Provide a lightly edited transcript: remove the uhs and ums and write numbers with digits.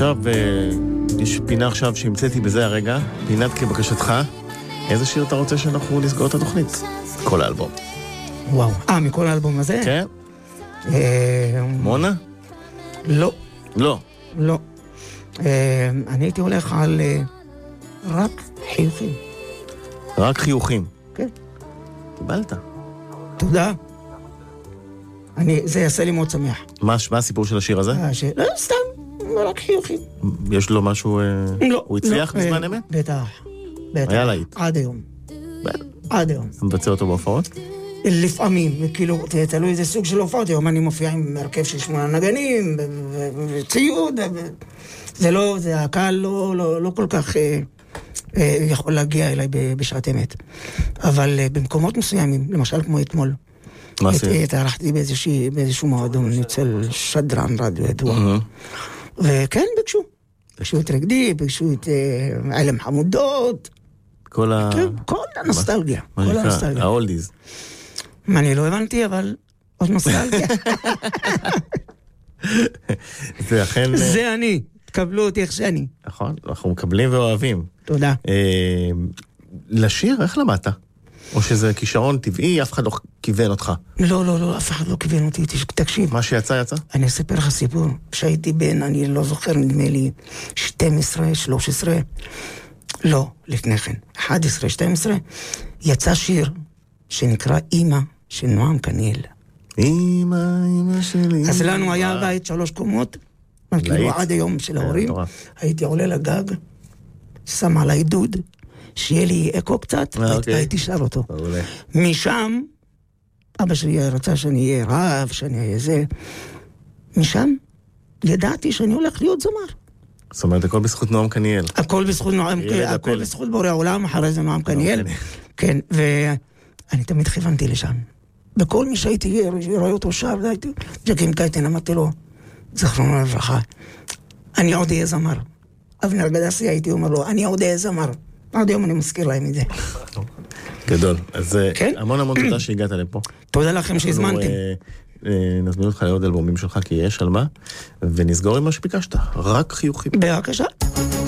עכשיו, יש פינה עכשיו שהמצאתי בזה הרגע, פינת כבקשתך. איזה שיר אתה רוצה שאנחנו נסגור את התוכנית? כל האלבום. וואו. מכל האלבום הזה? כן. מונה? לא. לא. לא. אני הייתי הולך על רק חיוכים. רק חיוכים? כן. קיבלת. תודה. זה יעשה לי מאוד שמח. מה הסיפור של השיר הזה? לא, סתם, רק חיוכים. יש לו משהו... לא. הוא הצליח בזמן אמת? בטח. היה להיט. עד היום. עד היום. מבצע אותו בהופעות? לפעמים, כאילו, תלוי איזה סוג של הופעות. היום אני מופיע עם הרכב של 8 נגנים, וציוד, הקהל לא כל כך יכול להגיע אליי בשעת אמת. אבל במקומות מסוימים, למשל כמו אתמול, התארחתי באיזשהו מועדון אצל שדרן רדיו ידוע. וכן, ביקשו את רגדי, ביקשו את עלם חמודות, כל הנוסטלגיה. מה שנקרא, האולדיז. מה, אני לא הבנתי, אבל עוד נוסטלגיה. זה אכן... זה אני, תקבלו אותי איך שאני. נכון, אנחנו מקבלים ואוהבים. תודה. לשיר, איך למדת? או שזה כישרון טבעי, אף אחד לא כיוון אותך? לא, אף אחד לא כיוון אותי, תקשיב. מה שיצא? אני אספר לך סיפור. כשהייתי בן, אני לא זוכר, נדמה לי, 12, 13, לא, לפני כן, 11, 12, יצא שיר שנקרא אמא של נועם קניאל. אמא שלי. אז לנו היה בית 3 קומות, כאילו עד היום של ההורים, הייתי עולה לגג, שם עליי דוד, שיהיה לי אקו קצת, והייתי שר אותו. משם, אבא שלי רצה שאני אהיה רב, שאני אהיה זה. משם, ידעתי שאני הולך להיות זמר. זאת אומרת, הכל בזכות נועם קניאל. הכל בזכות נועם, הכל בזכות בורא העולם, אחרי זה נועם קניאל. כן, ואני תמיד כיוונתי לשם. בכל מי שהייתי רואה אותו שר, ג'קים קייטן, אמרתי לו, זכרונו לברכה, אני עוד אהיה זמר. אבנר גדסי הייתי אומר לו, אני עוד אהיה זמר. עד היום אני מזכיר להם את זה. גדול. אז המון תודה שהגעת לפה. תודה לכם שהזמנתם. נזמין אותך לעוד אלבומים שלך, כי יש על מה, ונסגור עם מה שביקשת. רק חיוכים. בבקשה.